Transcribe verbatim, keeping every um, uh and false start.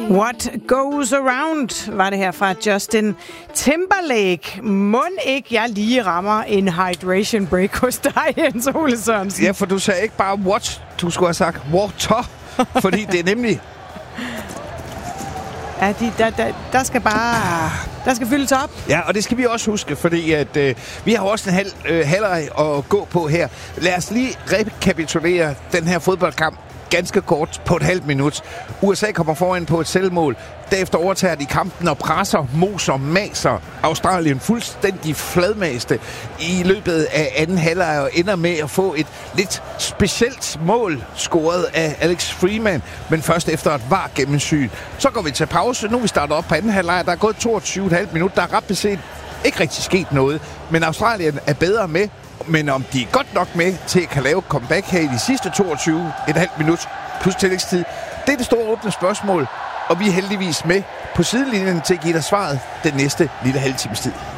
What Goes Around var det her fra Justin Timberlake. Mon ikke jeg lige rammer en hydration break hos dig, Jens Ole Sørensen? Ja, for du sagde ikke bare what, du skulle have sagt water, fordi det er nemlig... Ja, de, der, der, der skal bare... Der skal fyldes op. Ja, og det skal vi også huske, fordi at, øh, vi har også en halv øh, halvleg at gå på her. Lad os lige rekapitulere den her fodboldkamp ganske kort på et halvt minut. U S A kommer foran på et selvmål. Derefter overtager de kampen og presser, moser, maser Australien fuldstændig fladmaste i løbet af anden halvleg og ender med at få et lidt specielt mål scoret af Alex Freeman, men først efter et var gennemsyn. Så går vi til pause. Nu er vi startet op på anden halvleg. Der er gået toogtyve komma fem minutter. Der er ret beset ikke rigtig sket noget, men Australien er bedre med. Men om de er godt nok med til at kan lave comeback her i de sidste toogtyve komma fem minut plus tillægstid, det er det store åbne spørgsmål. Og vi er heldigvis med på sidelinjen til at give dig svaret den næste lille halve times tid.